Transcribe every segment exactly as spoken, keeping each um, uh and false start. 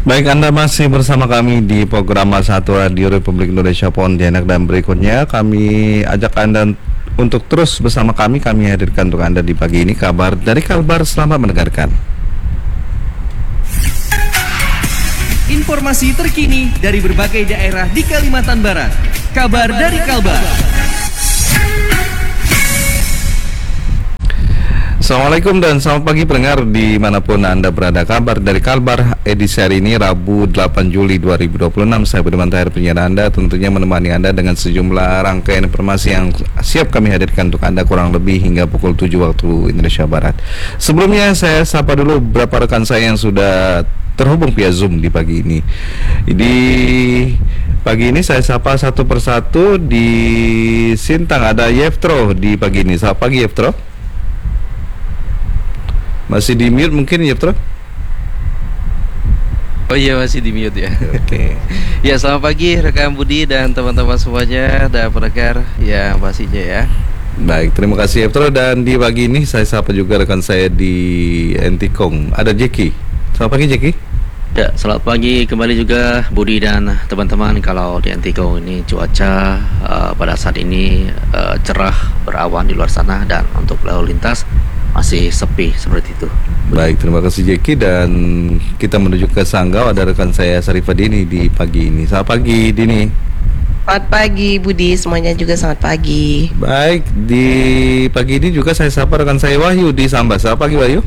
Baik, Anda masih bersama kami di program satu Radio Republik Indonesia Pontianak, dan berikutnya kami ajak Anda untuk terus bersama kami. Kami hadirkan untuk Anda di pagi ini kabar dari Kalbar. Selamat mendengarkan. Informasi terkini dari berbagai daerah di Kalimantan Barat. Kabar dari Kalbar. Assalamualaikum dan selamat pagi pendengar dimanapun Anda berada. Kabar dari Kalbar edisi hari ini Rabu delapan Juli dua ribu dua puluh enam. Saya Budiman Tahir, penyiar Anda, tentunya menemani Anda dengan sejumlah rangkaian informasi yang siap kami hadirkan untuk Anda kurang lebih hingga pukul tujuh waktu Indonesia Barat. Sebelumnya saya sapa dulu beberapa rekan saya yang sudah terhubung via Zoom di pagi ini. Di pagi ini saya sapa satu persatu. Di Sintang ada Yeftro di pagi ini. Selamat pagi Yeftro. Masih di mute mungkin ya, Bro? Oh iya, masih di mute ya. Oke. Okay. Ya, selamat pagi rekan Budi dan teman-teman semuanya dan pendengar ya pastinya ya. Baik, terima kasih ya, Bro. Dan di pagi ini saya sapa juga rekan saya di Entikong. Ada Jeki. Selamat pagi Jeki. Ya, selamat pagi kembali juga Budi dan teman-teman. Kalau di Entikong ini cuaca uh, pada saat ini uh, cerah, berawan di luar sana, dan untuk lalu lintas masih sepi seperti itu. Baik, terima kasih Jeki, dan kita menuju ke Sanggau. Ada rekan saya Sarifah Dini di pagi ini. Selamat pagi Dini. Selamat pagi Budi, semuanya juga selamat pagi. Baik, di pagi ini juga saya sapa rekan saya Wahyu di Sambas. Selamat pagi Wahyu.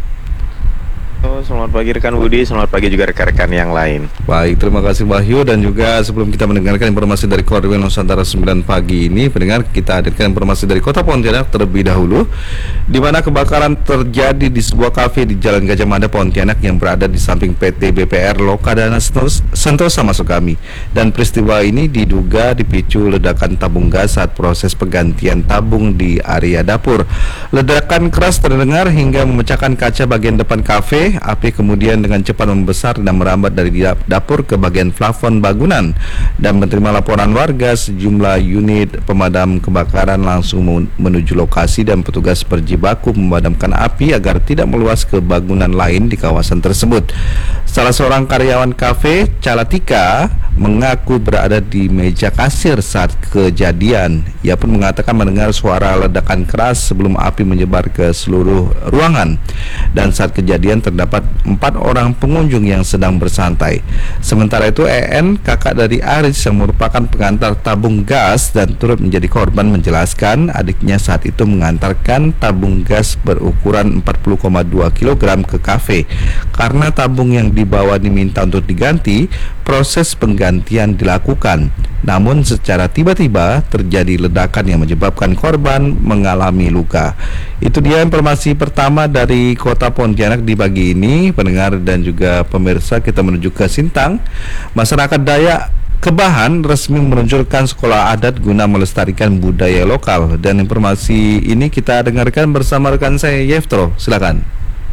Oh, selamat pagi rekan Budi, selamat pagi juga rekan-rekan yang lain. Baik, terima kasih Wahyu. Dan juga sebelum kita mendengarkan informasi dari Koordinat Nusantara sembilan pagi ini, pendengar, kita hadirkan informasi dari Kota Pontianak terlebih dahulu, di mana kebakaran terjadi di sebuah kafe di Jalan Gajah Mada Pontianak yang berada di samping P T B P R Lokadana Sentosa masuk kami. Dan peristiwa ini diduga dipicu ledakan tabung gas saat proses penggantian tabung di area dapur. Ledakan keras terdengar hingga memecahkan kaca bagian depan kafe. Api kemudian dengan cepat membesar dan merambat dari dapur ke bagian plafon bangunan. Dan menerima laporan warga, sejumlah unit pemadam kebakaran langsung menuju lokasi dan petugas berjibaku memadamkan api agar tidak meluas ke bangunan lain di kawasan tersebut. Salah seorang karyawan kafe, Calatika, mengaku berada di meja kasir saat kejadian. Ia pun mengatakan mendengar suara ledakan keras sebelum api menyebar ke seluruh ruangan. Dan saat kejadian terdapat empat orang pengunjung yang sedang bersantai. Sementara itu E N, kakak dari Aris yang merupakan pengantar tabung gas dan turut menjadi korban, menjelaskan adiknya saat itu mengantarkan tabung gas berukuran empat puluh koma dua kilogram ke kafe. Karena tabung yang dibawa diminta untuk diganti, proses penggantian dilakukan. Namun secara tiba-tiba terjadi ledakan yang menyebabkan korban mengalami luka. Itu dia informasi pertama dari Kota Pontianak di pagi ini, pendengar dan juga pemirsa. Kita menuju ke Sintang. Masyarakat Dayak Kebahan resmi meluncurkan sekolah adat guna melestarikan budaya lokal. Dan informasi ini kita dengarkan bersama rekan saya Yeftro. Silakan.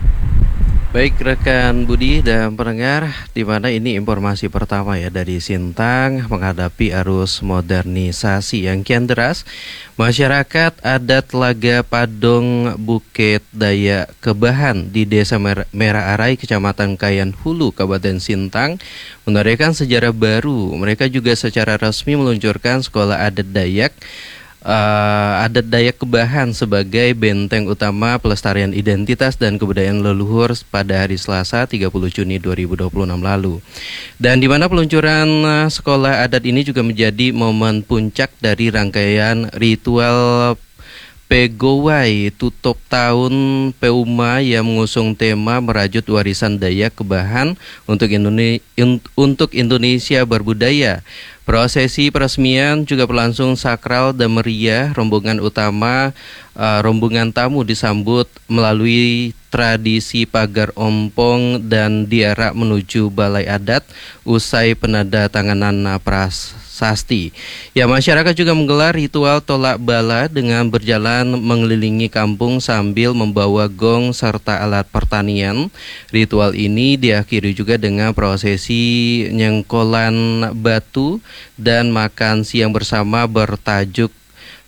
Baik rekan Budi dan pendengar, di mana ini informasi pertama ya dari Sintang menghadapi arus modernisasi yang kian deras. Masyarakat adat Laga Padong Bukit Dayak Kebahan di Desa Mer- Merah Arai, Kecamatan Kayan Hulu, Kabupaten Sintang menorehkan sejarah baru. Mereka juga secara resmi meluncurkan sekolah adat Dayak Uh, adat Dayak Kebahan sebagai benteng utama pelestarian identitas dan kebudayaan leluhur pada hari Selasa tiga puluh Juni dua ribu dua puluh enam lalu. Dan di mana peluncuran uh, sekolah adat ini juga menjadi momen puncak dari rangkaian ritual Pegowai tutup tahun Peuma yang mengusung tema merajut warisan Dayak Kebahan untuk Indonesia, untuk Indonesia berbudaya. Prosesi peresmian juga berlangsung sakral dan meriah. Rombongan utama, uh, rombongan tamu disambut melalui tradisi pagar ompong dan diarak menuju balai adat usai penandatanganan prasasti. Ya, masyarakat juga menggelar ritual tolak bala dengan berjalan mengelilingi kampung sambil membawa gong serta alat pertanian. Ritual ini diakhiri juga dengan prosesi nyengkolan batu dan makan siang bersama bertajuk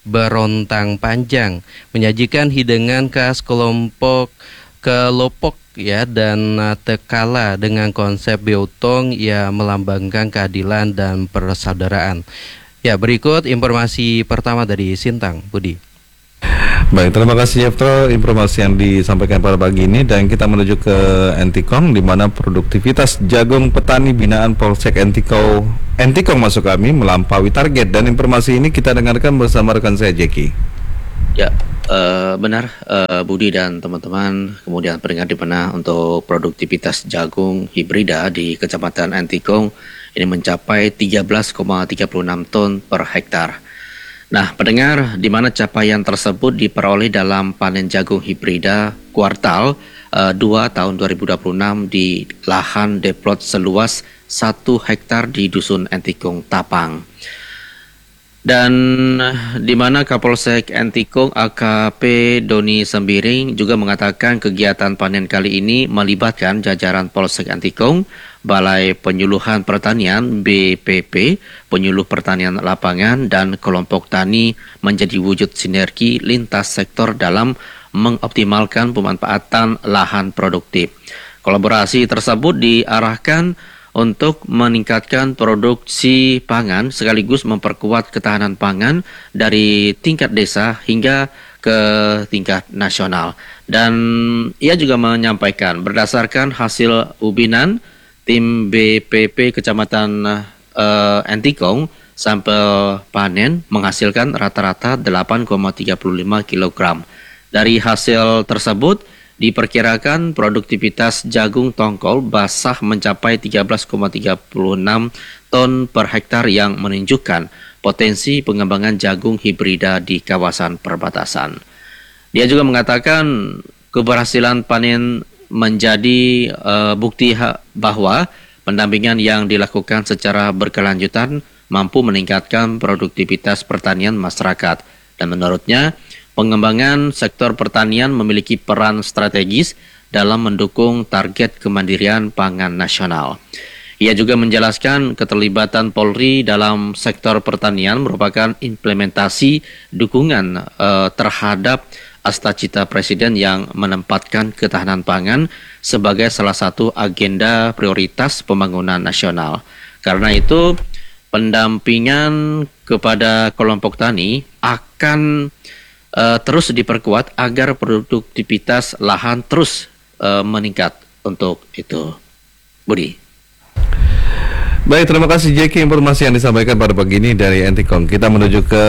Berontang Panjang, menyajikan hidangan khas kelompok Kelopok ya dan uh, tekala dengan konsep Beutong ya melambangkan keadilan dan persaudaraan. Ya, berikut informasi pertama dari Sintang, Budi. Baik, terima kasih Jeffro informasi yang disampaikan pada pagi ini, dan kita menuju ke Entikong di mana produktivitas jagung petani binaan Polsek Entikong Entikong masuk kami melampaui target, dan informasi ini kita dengarkan bersama rekan saya Jeki. Ya, uh, benar uh, Budi dan teman-teman, kemudian pendengar di mana untuk produktivitas jagung hibrida di Kecamatan Entikong ini mencapai tiga belas koma tiga enam ton per hektar. Nah, pendengar, di mana capaian tersebut diperoleh dalam panen jagung hibrida kuartal uh, dua tahun dua ribu dua puluh enam di lahan deplot seluas satu hektar di Dusun Entikong Tapang. Dan di mana Kapolsek Entikong A K P Doni Sembiring juga mengatakan kegiatan panen kali ini melibatkan jajaran Polsek Entikong, Balai Penyuluhan Pertanian B P P, Penyuluh Pertanian Lapangan, dan kelompok tani menjadi wujud sinergi lintas sektor dalam mengoptimalkan pemanfaatan lahan produktif. Kolaborasi tersebut diarahkan untuk meningkatkan produksi pangan sekaligus memperkuat ketahanan pangan dari tingkat desa hingga ke tingkat nasional. Dan ia juga menyampaikan berdasarkan hasil ubinan tim B P P Kecamatan uh, Entikong, sampel panen menghasilkan rata-rata delapan koma tiga lima kilogram. Dari hasil tersebut diperkirakan produktivitas jagung tongkol basah mencapai tiga belas koma tiga enam ton per hektar yang menunjukkan potensi pengembangan jagung hibrida di kawasan perbatasan. Dia juga mengatakan keberhasilan panen menjadi uh, bukti ha- bahwa pendampingan yang dilakukan secara berkelanjutan mampu meningkatkan produktivitas pertanian masyarakat. Dan menurutnya, pengembangan sektor pertanian memiliki peran strategis dalam mendukung target kemandirian pangan nasional. Ia juga menjelaskan keterlibatan Polri dalam sektor pertanian merupakan implementasi dukungan uh, terhadap Astacita Presiden yang menempatkan ketahanan pangan sebagai salah satu agenda prioritas pembangunan nasional. Karena itu, pendampingan kepada kelompok tani akan uh, terus diperkuat agar produktivitas lahan terus uh, meningkat untuk itu. Budi. Baik, terima kasih Jeki informasi yang disampaikan pada pagi ini dari Entikong. Kita menuju ke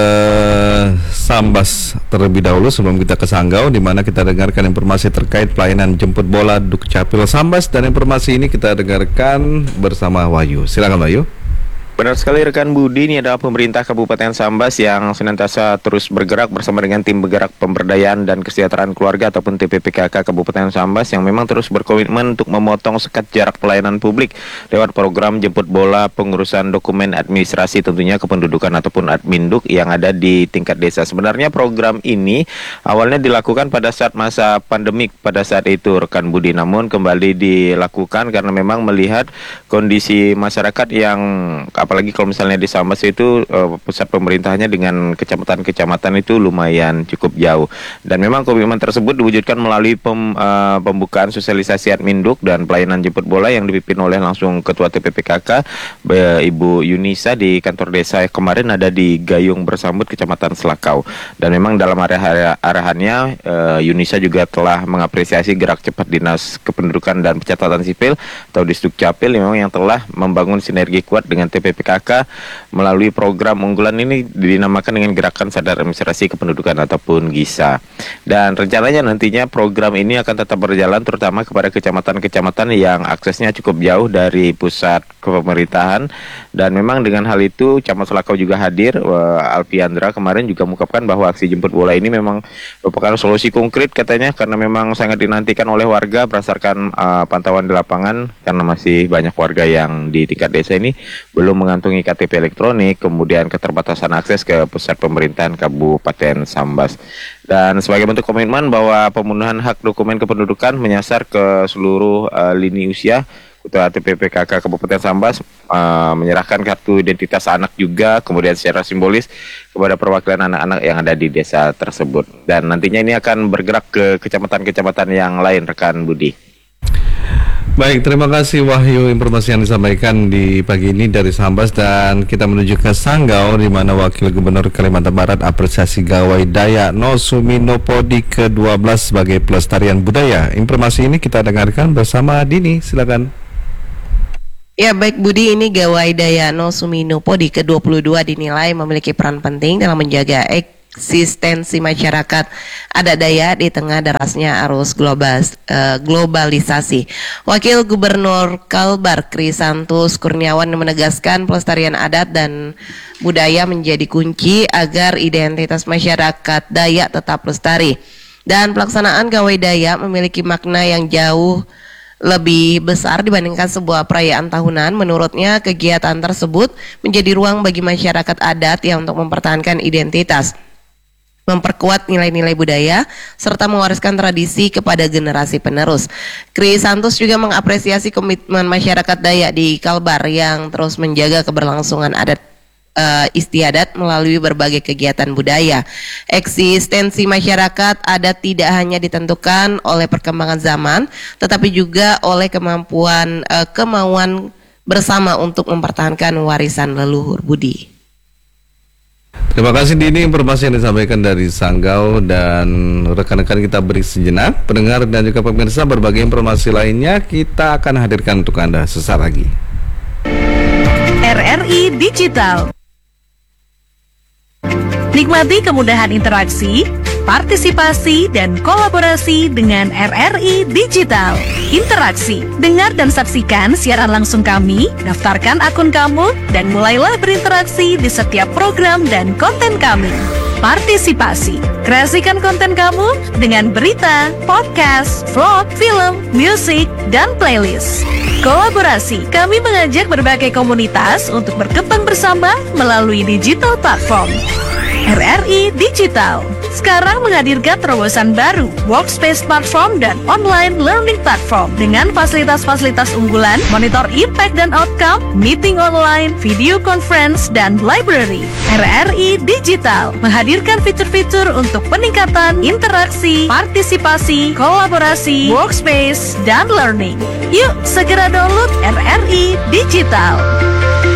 Sambas terlebih dahulu sebelum kita ke Sanggau, di mana kita dengarkan informasi terkait pelayanan jemput bola Dukcapil Sambas, dan informasi ini kita dengarkan bersama Wahyu. Silakan Wahyu. Benar sekali rekan Budi, ini adalah pemerintah Kabupaten Sambas yang senantiasa terus bergerak bersama dengan tim bergerak pemberdayaan dan kesejahteraan keluarga ataupun T P P K K Kabupaten Sambas yang memang terus berkomitmen untuk memotong sekat jarak pelayanan publik lewat program jemput bola pengurusan dokumen administrasi tentunya kependudukan ataupun Adminduk yang ada di tingkat desa. Sebenarnya program ini awalnya dilakukan pada saat masa pandemik pada saat itu rekan Budi, namun kembali dilakukan karena memang melihat kondisi masyarakat yang apalagi kalau misalnya di Sambas itu uh, pusat pemerintahnya dengan kecamatan-kecamatan itu lumayan cukup jauh, dan memang komitmen tersebut diwujudkan melalui pem, uh, pembukaan sosialisasi Adminduk dan pelayanan jemput bola yang dipimpin oleh langsung Ketua T P P K K Ibu Yunisa di kantor desa kemarin ada di Gayung Bersambut Kecamatan Selakau. Dan memang dalam area arahannya uh, Yunisa juga telah mengapresiasi gerak cepat Dinas Kependudukan dan Pencatatan Sipil atau Disdukcapil memang yang telah membangun sinergi kuat dengan T P P K K melalui program unggulan ini dinamakan dengan Gerakan Sadar Administrasi Kependudukan ataupun GISA. Dan rencananya nantinya program ini akan tetap berjalan terutama kepada kecamatan-kecamatan yang aksesnya cukup jauh dari pusat pemerintahan. Dan memang dengan hal itu Camat Selakau juga hadir. Alfiandra kemarin juga mengungkapkan bahwa aksi jemput bola ini memang merupakan solusi konkret katanya, karena memang sangat dinantikan oleh warga berdasarkan uh, pantauan di lapangan, karena masih banyak warga yang di tingkat desa ini belum mengantungi K T P elektronik, kemudian keterbatasan akses ke pusat pemerintahan Kabupaten Sambas. Dan sebagai bentuk komitmen bahwa pemenuhan hak dokumen kependudukan menyasar ke seluruh uh, lini usia, Ketua T P P K K Kabupaten Sambas uh, menyerahkan kartu identitas anak juga, kemudian secara simbolis kepada perwakilan anak-anak yang ada di desa tersebut. Dan nantinya ini akan bergerak ke kecamatan-kecamatan yang lain rekan Budi. Baik, terima kasih Wahyu informasi yang disampaikan di pagi ini dari Sambas, dan kita menuju ke Sanggau di mana Wakil Gubernur Kalimantan Barat apresiasi gawai Dayak No Sumino Podi ke dua belas sebagai pelestarian budaya. Informasi ini kita dengarkan bersama Dini, silakan. Ya baik Budi, ini gawai Dayak No Sumino Podi ke dua puluh dua dinilai memiliki peran penting dalam menjaga eksistensi masyarakat adat Dayak di tengah derasnya arus global, uh, globalisasi. Wakil Gubernur Kalbar Krisantus Kurniawan menegaskan pelestarian adat dan budaya menjadi kunci agar identitas masyarakat Dayak tetap lestari. Dan pelaksanaan gawai Dayak memiliki makna yang jauh lebih besar dibandingkan sebuah perayaan tahunan. Menurutnya, kegiatan tersebut menjadi ruang bagi masyarakat adat yang untuk mempertahankan identitas, memperkuat nilai-nilai budaya, serta mewariskan tradisi kepada generasi penerus. Krisantus juga mengapresiasi komitmen masyarakat Dayak di Kalbar yang terus menjaga keberlangsungan adat uh, istiadat melalui berbagai kegiatan budaya. Eksistensi masyarakat adat tidak hanya ditentukan oleh perkembangan zaman, tetapi juga oleh kemampuan uh, kemauan bersama untuk mempertahankan warisan leluhur. Budi. Terima kasih Dini, informasi yang disampaikan dari Sanggau, dan rekan-rekan kita beri sejenak. Pendengar dan juga pemirsa, berbagai informasi lainnya kita akan hadirkan untuk Anda sesaat lagi. R R I Digital. Nikmati kemudahan interaksi, partisipasi, dan kolaborasi dengan R R I Digital. Interaksi, dengar dan saksikan siaran langsung kami, daftarkan akun kamu, dan mulailah berinteraksi di setiap program dan konten kami. Partisipasi, kreasikan konten kamu dengan berita, podcast, vlog, film, musik, dan playlist. Kolaborasi, kami mengajak berbagai komunitas untuk berkembang bersama melalui digital platform. R R I Digital sekarang menghadirkan terobosan baru, workspace platform dan online learning platform dengan fasilitas-fasilitas unggulan, monitor impact dan outcome, meeting online, video conference, dan library. R R I Digital menghadirkan fitur-fitur untuk peningkatan interaksi, partisipasi, kolaborasi, workspace, dan learning. Yuk segera download R R I Digital.